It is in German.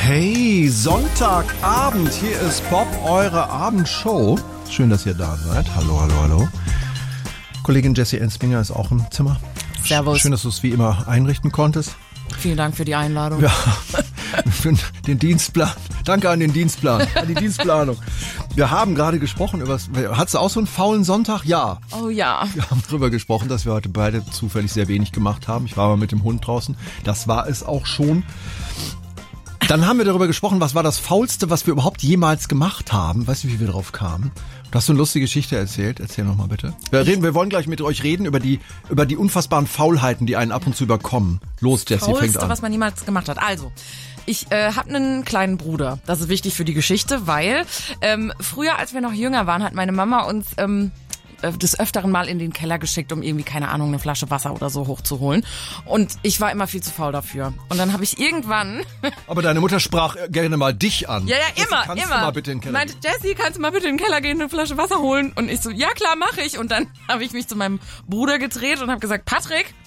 Hey, Sonntagabend, hier ist Bob, eure Abendshow. Schön, dass ihr da seid. Hallo, hallo, hallo. Kollegin Jessie Ensminger ist auch im Zimmer. Servus. Schön, dass du es wie immer einrichten konntest. Vielen Dank für die Einladung. Ja, für den Dienstplan. Danke an den Dienstplan, an die Dienstplanung. Wir haben gerade gesprochen über... Hattest du auch so einen faulen Sonntag? Ja. Oh ja. Wir haben darüber gesprochen, dass wir heute beide zufällig sehr wenig gemacht haben. Ich war mal mit dem Hund draußen. Das war es auch schon. Dann haben wir darüber gesprochen, was war das Faulste, was wir überhaupt jemals gemacht haben. Weißt du, wie wir drauf kamen? Du hast so eine lustige Geschichte erzählt. Erzähl noch mal bitte. Wir wollen gleich mit euch reden über die unfassbaren Faulheiten, die einen ab und zu überkommen. Los, Jessie, fängt Faulste, an. was man jemals gemacht hat. Also, ich habe einen kleinen Bruder. Das ist wichtig für die Geschichte, weil früher, als wir noch jünger waren, hat meine Mama uns des Öfteren mal in den Keller geschickt, um irgendwie, keine Ahnung, eine Flasche Wasser oder so hochzuholen. Und ich war immer viel zu faul dafür. Und dann habe ich irgendwann... Aber deine Mutter sprach gerne mal dich an. Ja, Jessie, immer. Kannst du mal bitte in den Keller meinte, Jessie, kannst du mal bitte in den Keller gehen, eine Flasche Wasser holen? Und ich so, ja klar, mache ich. Und dann habe ich mich zu meinem Bruder gedreht und habe gesagt, Patrick,